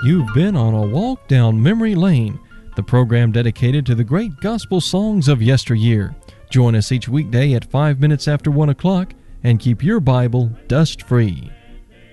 You've been on a walk down memory lane, the program dedicated to the great gospel songs of yesteryear. Join us each weekday at 5 minutes after 1 o'clock and keep your Bible dust-free.